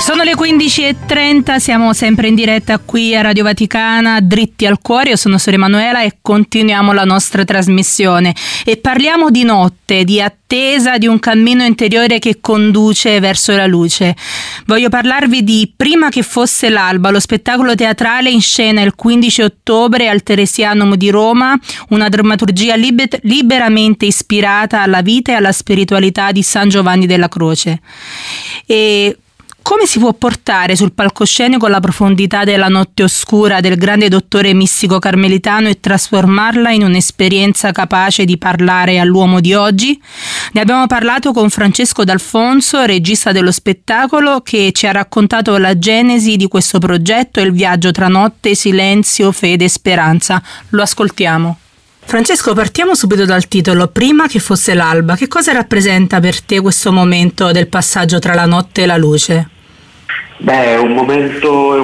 Sono le 15:30, siamo sempre in diretta qui a Radio Vaticana, dritti al cuore. Io sono Sor Emanuela e continuiamo la nostra trasmissione e parliamo di notte, di attesa, di un cammino interiore che conduce verso la luce. Voglio parlarvi di Prima che fosse l'alba, lo spettacolo teatrale in scena il 15 ottobre al Teresianum di Roma, una drammaturgia liberamente ispirata alla vita e alla spiritualità di San Giovanni della Croce. E come si può portare sul palcoscenico la profondità della notte oscura del grande dottore mistico carmelitano e trasformarla in un'esperienza capace di parlare all'uomo di oggi? Ne abbiamo parlato con Francesco D'Alfonso, regista dello spettacolo, che ci ha raccontato la genesi di questo progetto e il viaggio tra notte, silenzio, fede e speranza. Lo ascoltiamo. Francesco, partiamo subito dal titolo, Prima che fosse l'alba. Che cosa rappresenta per te questo momento del passaggio tra la notte e la luce? Beh, è un momento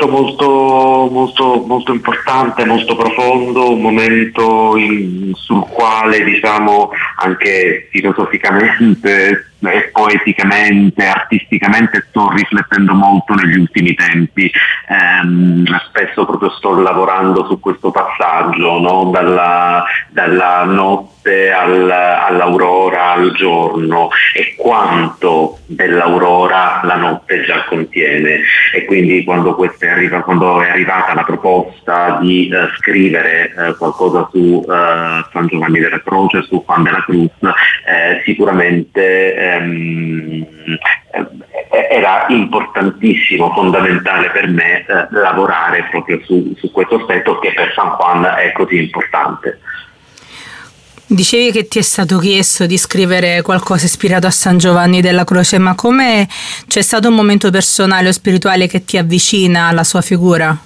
molto importante, molto profondo, un momento sul quale, diciamo, anche filosoficamente e poeticamente, artisticamente sto riflettendo molto negli ultimi tempi. Spesso proprio sto lavorando su questo passaggio, no? Dalla notte all'aurora, al giorno, e quanto dell'aurora la notte già contiene. E quindi quando è arrivata la proposta di scrivere qualcosa su San Giovanni della Croce, su Juan de la Cruz, sicuramente era importantissimo, fondamentale per me lavorare proprio su questo aspetto che per San Juan è così importante. Dicevi che ti è stato chiesto di scrivere qualcosa ispirato a San Giovanni della Croce, ma come c'è stato un momento personale o spirituale che ti avvicina alla sua figura?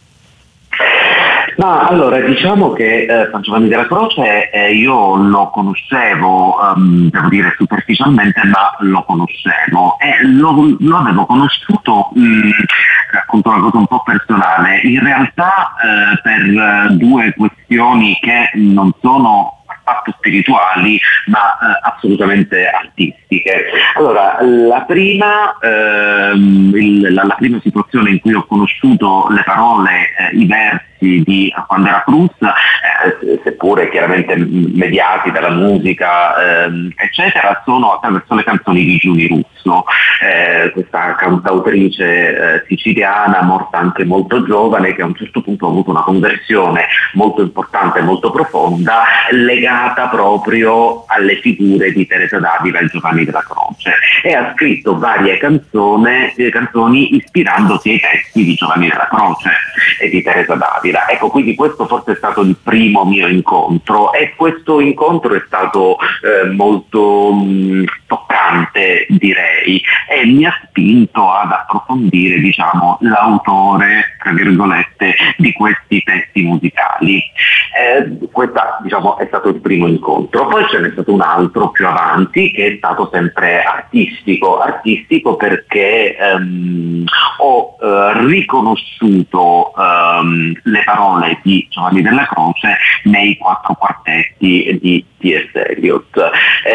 Ma allora, diciamo che San Giovanni della Croce io lo conoscevo, devo dire superficialmente, ma lo conoscevo e lo avevo conosciuto, racconto una cosa un po' personale, in realtà per due questioni che non sono affatto spirituali, ma assolutamente artistiche. Allora, la prima situazione in cui ho conosciuto le parole, i versi di Juan de la Cruz, seppure chiaramente mediati dalla musica, eccetera, sono attraverso le canzoni di Giuni Russo, questa cantautrice siciliana, morta anche molto giovane, che a un certo punto ha avuto una conversione molto importante e molto profonda, legata proprio alle figure di Teresa d'Avila e Giovanni della Croce, e ha scritto varie canzoni ispirandosi ai testi di Giovanni della Croce e di Teresa d'Avila. Ecco, quindi questo forse è stato il primo mio incontro, e questo incontro è stato molto toccante, direi, e mi ha spinto ad approfondire, diciamo, l'autore, tra virgolette, di questi testi musicali. Questo, diciamo, è stato il primo incontro. Poi ce n'è stato un altro più avanti, che è stato sempre artistico perché ho riconosciuto le parole di Giovanni della Croce nei 4 quartetti di T.S. Eliot.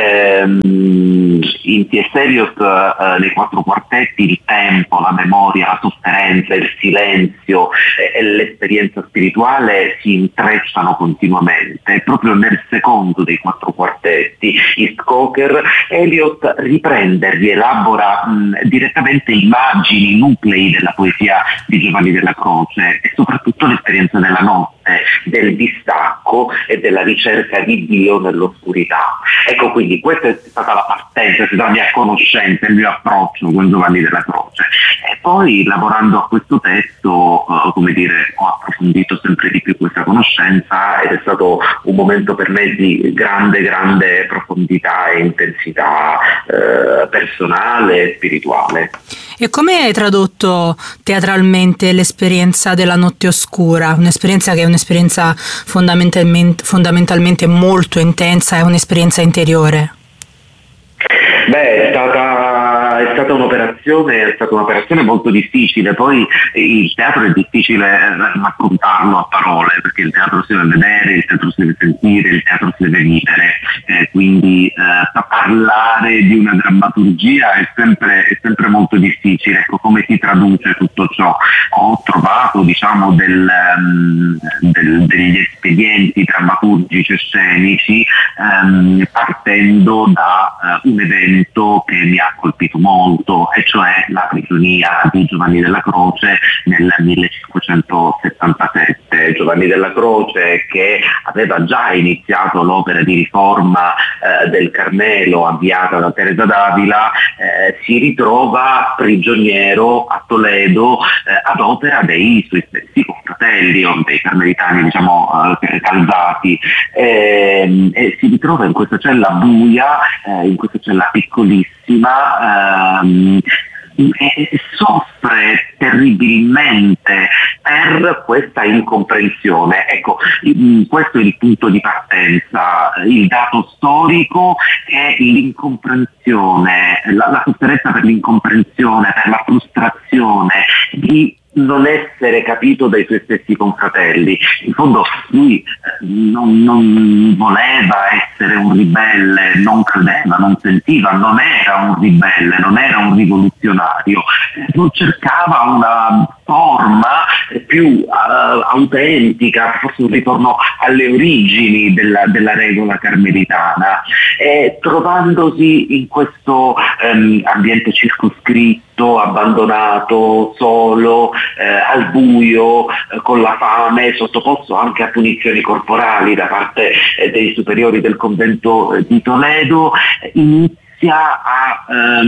In T.S. Eliot, nei 4 quartetti, il tempo, la memoria, la sofferenza, il silenzio e l'esperienza spirituale si intrecciano continuamente. Proprio nel secondo dei 4 quartetti, East Coker, Eliot rielabora direttamente immagini, nuclei della poesia di Giovanni della Croce, e soprattutto l'esperienza della notte, del distacco e della ricerca di Dio nell'oscurità. Ecco, quindi questa è stata la partenza, è stata la mia conoscenza, il mio approccio con Giovanni della Croce. E poi, lavorando a questo testo, ho approfondito sempre di più questa conoscenza, ed è stato un momento per me di grande profondità e intensità personale e spirituale. E come hai tradotto teatralmente l'esperienza della notte oscura? Un'esperienza che è un'esperienza fondamentalmente molto intensa, è un'esperienza interiore. Beh, è stata è stata un'operazione molto difficile. Poi il teatro è difficile raccontarlo a parole, perché il teatro si deve vedere, il teatro si deve sentire, il teatro si deve vivere, quindi parlare di una drammaturgia è sempre molto difficile. Ecco, come si traduce tutto ciò? Ho trovato, diciamo, degli espedienti drammaturgici e scenici partendo da un evento che mi ha colpito molto, e cioè la prigionia di Giovanni della Croce nel 1577. Giovanni della Croce, che aveva già iniziato l'opera di riforma del Carmelo avviata da Teresa d'Avila, si ritrova prigioniero a Toledo ad opera dei suoi stessi confratelli, o dei carmelitani, diciamo, calzati, e si ritrova in questa cella buia, in questa cella piccolissima, e soffre terribilmente per questa incomprensione. Ecco, questo è il punto di partenza, il dato storico è l'incomprensione, la sofferenza per l'incomprensione, per la frustrazione di non essere capito dai suoi stessi confratelli. In fondo lui non voleva essere un ribelle, non credeva, non sentiva, non era un ribelle, non era un rivoluzionario, non cercava una forma più autentica, forse un ritorno alle origini della regola carmelitana, e trovandosi in questo ambiente circoscritto, abbandonato, solo, al buio, con la fame, sottoposto anche a punizioni corporali da parte dei superiori del convento di Toledo, inizia a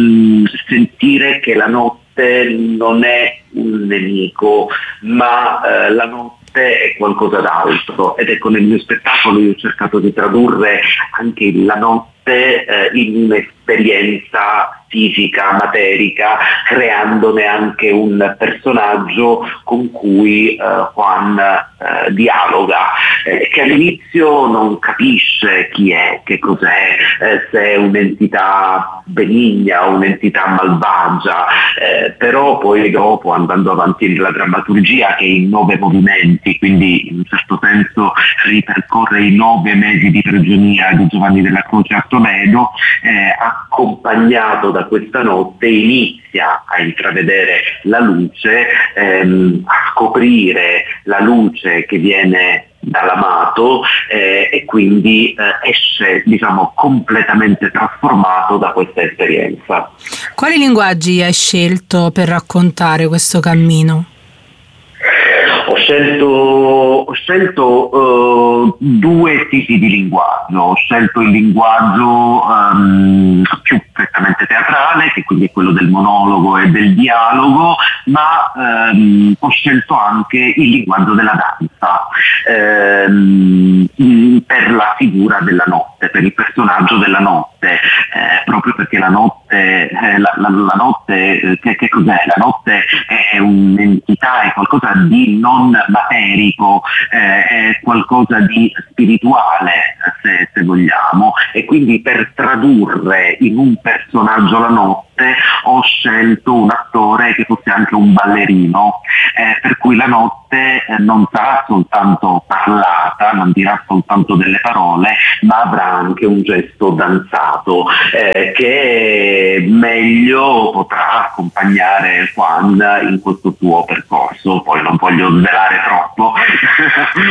sentire che la notte non è un nemico, ma la notte è qualcosa d'altro. Ed ecco, nel mio spettacolo io ho cercato di tradurre anche la notte in un'esperienza fisica, materica, creandone anche un personaggio con cui Juan dialoga, che all'inizio non capisce chi è, che cos'è, se è un'entità benigna o un'entità malvagia, però poi dopo, andando avanti nella drammaturgia, che è in 9 movimenti, quindi in un certo senso ripercorre i 9 mesi di prigionia di Giovanni della Croce a Toledo, accompagnato da questa notte inizia a intravedere la luce, a scoprire la luce che viene dall'amato, e quindi esce, diciamo, completamente trasformato da questa esperienza. Quali linguaggi hai scelto per raccontare questo cammino? Ho scelto 2 tipi di linguaggio. Ho scelto il linguaggio più prettamente teatrale, che quindi è quello del monologo e del dialogo, ma ho scelto anche il linguaggio della danza, per la figura della notte, per il personaggio della notte, proprio perché la notte, la notte che cos'è? La notte è un'entità, è qualcosa di non materico, è qualcosa di spirituale, se vogliamo, e quindi per tradurre in un personaggio la notte ho scelto un attore che fosse anche un ballerino, per cui la notte non sarà soltanto parlata, non dirà soltanto delle parole, ma avrà anche un gesto danzato, che meglio potrà accompagnare Juan in questo suo percorso. Poi non voglio svelare troppo